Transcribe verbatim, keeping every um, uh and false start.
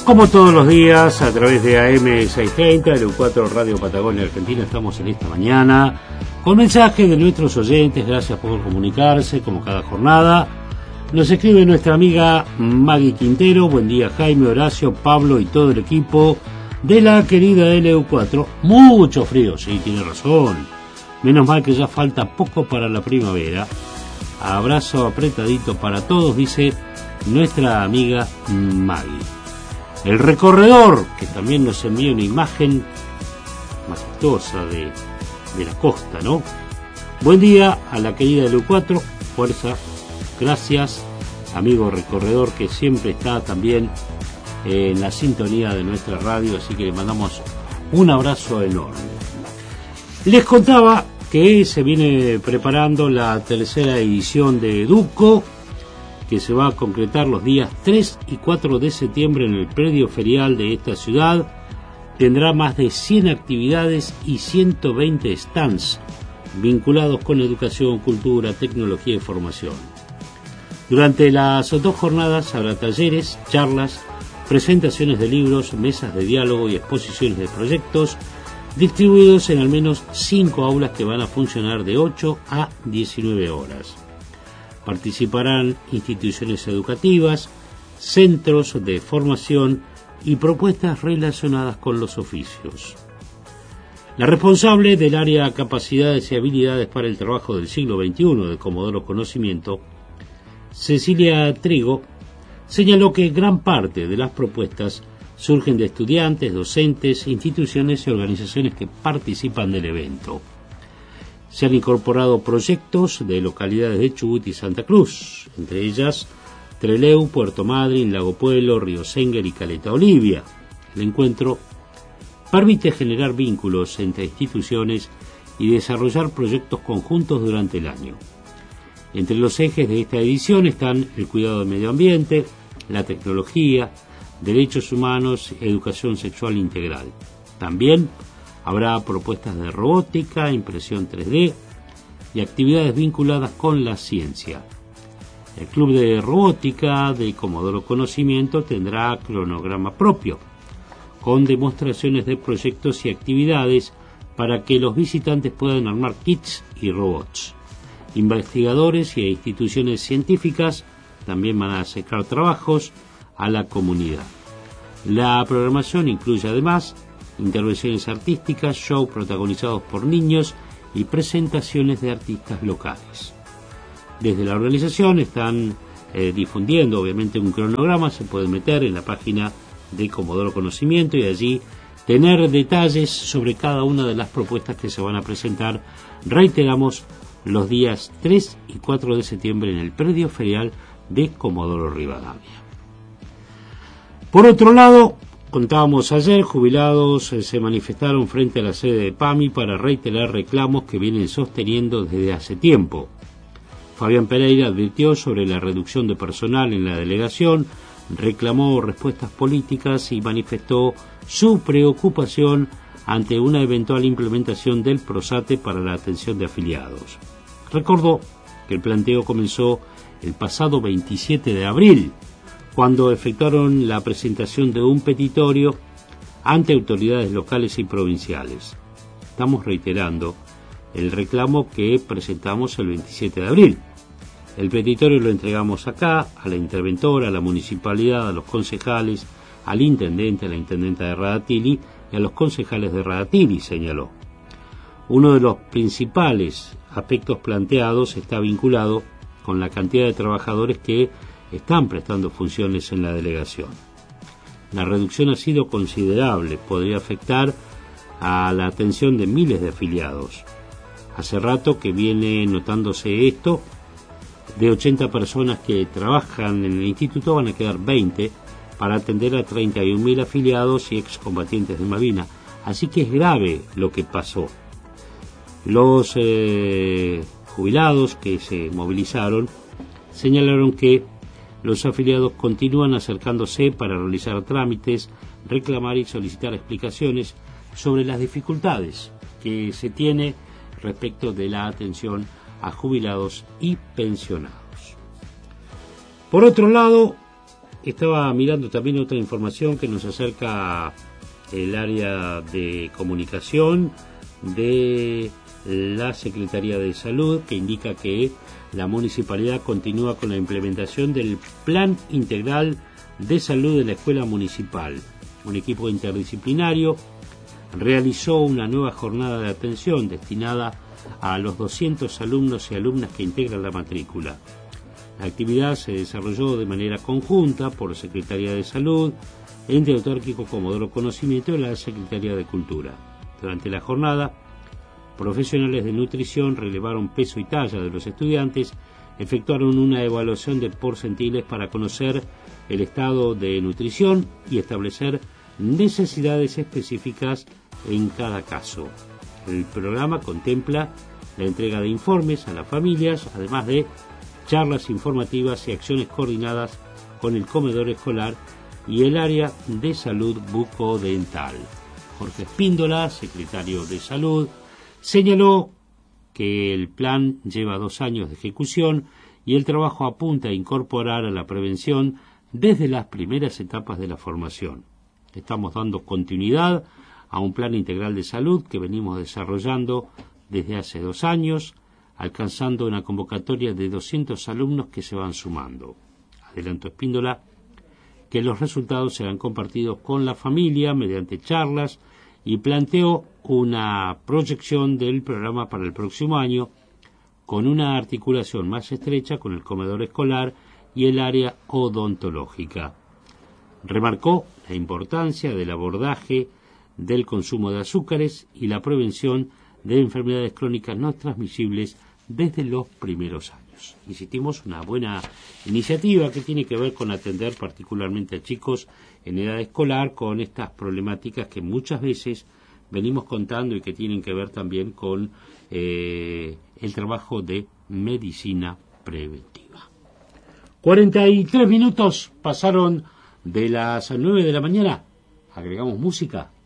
Como todos los días, a través de A M seiscientos treinta, el U cuatro Radio Patagonia Argentina, estamos en esta mañana con mensajes de nuestros oyentes. Gracias por comunicarse, como cada jornada. Nos escribe nuestra amiga Maggie Quintero. Buen día, Jaime, Horacio, Pablo y todo el equipo de la querida L U cuatro. Mucho frío, sí, tiene razón. Menos mal que ya falta poco para la primavera. Abrazo apretadito para todos, dice nuestra amiga Maggie. El recorredor, que también nos envía una imagen majestuosa de, de la costa, ¿no? Buen día a la querida L U cuatro, fuerza, gracias, amigo recorredor, que siempre está también en la sintonía de nuestra radio, así que le mandamos un abrazo enorme. Les contaba que se viene preparando la tercera edición de Educo, que se va a concretar los días tres y cuatro de septiembre en el predio ferial de esta ciudad. Tendrá más de cien actividades y ciento veinte stands vinculados con educación, cultura, tecnología y formación. Durante las dos jornadas habrá talleres, charlas, presentaciones de libros, mesas de diálogo y exposiciones de proyectos distribuidos en al menos cinco aulas que van a funcionar de ocho a diecinueve horas. Participarán instituciones educativas, centros de formación y propuestas relacionadas con los oficios. La responsable del área Capacidades y Habilidades para el Trabajo del Siglo veintiuno de Comodoro Conocimiento, Cecilia Trigo, señaló que gran parte de las propuestas surgen de estudiantes, docentes, instituciones y organizaciones que participan del evento. Se han incorporado proyectos de localidades de Chubut y Santa Cruz, entre ellas Trelew, Puerto Madryn, Lago Puelo, Río Senguer y Caleta Olivia. El encuentro permite generar vínculos entre instituciones y desarrollar proyectos conjuntos durante el año. Entre los ejes de esta edición están el cuidado del medio ambiente, la tecnología, derechos humanos, educación sexual integral. También habrá propuestas de robótica, impresión tres D y actividades vinculadas con la ciencia. El Club de Robótica de Comodoro Conocimiento tendrá cronograma propio, con demostraciones de proyectos y actividades para que los visitantes puedan armar kits y robots. Investigadores y instituciones científicas también van a acercar trabajos a la comunidad. La programación incluye además intervenciones artísticas, shows protagonizados por niños y presentaciones de artistas locales. Desde la organización están eh, difundiendo obviamente un cronograma, se puede meter en la página de Comodoro Conocimiento y allí tener detalles sobre cada una de las propuestas que se van a presentar. Reiteramos, los días tres y cuatro de septiembre en el predio ferial de Comodoro Rivadavia. Por otro lado, contábamos ayer, jubilados eh, se manifestaron frente a la sede de PAMI para reiterar reclamos que vienen sosteniendo desde hace tiempo. Fabián Pereira advirtió sobre la reducción de personal en la delegación, reclamó respuestas políticas y manifestó su preocupación ante una eventual implementación del PROSATE para la atención de afiliados. Recordó que el planteo comenzó el pasado veintisiete de abril, cuando efectuaron la presentación de un petitorio ante autoridades locales y provinciales. Estamos reiterando el reclamo que presentamos el veintisiete de abril. El petitorio lo entregamos acá, a la interventora, a la municipalidad, a los concejales, al intendente, a la intendenta de Radatili y a los concejales de Radatili, señaló. Uno de los principales aspectos planteados está vinculado con la cantidad de trabajadores que están prestando funciones en la delegación. La reducción ha sido considerable, podría afectar a la atención de miles de afiliados. Hace rato que viene notándose esto. De ochenta personas que trabajan en el instituto van a quedar veinte para atender a treinta y un mil afiliados y excombatientes de Malvinas. Así que es grave lo que pasó. Los eh, jubilados que se movilizaron señalaron que los afiliados continúan acercándose para realizar trámites, reclamar y solicitar explicaciones sobre las dificultades que se tiene respecto de la atención a jubilados y pensionados. Por otro lado, estaba mirando también otra información que nos acerca el área de comunicación de la Secretaría de Salud, que indica que la municipalidad continúa con la implementación del Plan Integral de Salud de la Escuela Municipal. Un equipo interdisciplinario realizó una nueva jornada de atención destinada a los doscientos alumnos y alumnas que integran la matrícula. La actividad se desarrolló de manera conjunta por Secretaría de Salud, Ente Autárquico Comodoro Conocimiento y la Secretaría de Cultura. Durante la jornada, profesionales de nutrición relevaron peso y talla de los estudiantes, efectuaron una evaluación de porcentiles para conocer el estado de nutrición y establecer necesidades específicas en cada caso. El programa contempla la entrega de informes a las familias, además de charlas informativas y acciones coordinadas con el comedor escolar y el área de salud bucodental. Jorge Espíndola, secretario de Salud, señaló que el plan lleva dos años de ejecución y el trabajo apunta a incorporar a la prevención desde las primeras etapas de la formación. Estamos dando continuidad a un plan integral de salud que venimos desarrollando desde hace dos años, alcanzando una convocatoria de doscientos alumnos que se van sumando. Adelantó Espíndola que los resultados serán compartidos con la familia mediante charlas y planteó una proyección del programa para el próximo año con una articulación más estrecha con el comedor escolar y el área odontológica. Remarcó la importancia del abordaje del consumo de azúcares y la prevención de enfermedades crónicas no transmisibles desde los primeros años. Insistimos, una buena iniciativa que tiene que ver con atender particularmente a chicos en edad escolar con estas problemáticas que muchas veces venimos contando y que tienen que ver también con eh, el trabajo de medicina preventiva. cuarenta y tres minutos pasaron de las nueve de la mañana. Agregamos música.